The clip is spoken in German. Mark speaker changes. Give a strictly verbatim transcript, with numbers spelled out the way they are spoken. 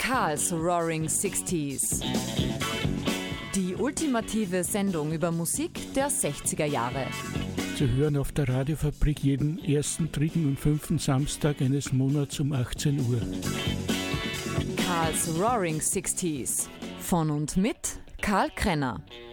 Speaker 1: Karl's Roaring Sixties. Die ultimative Sendung über Musik der sechziger Jahre.
Speaker 2: Zu hören auf der Radiofabrik jeden ersten, dritten und fünften Samstag eines Monats um achtzehn Uhr.
Speaker 1: Karl's Roaring Sixties. Von und mit Karl Krenner.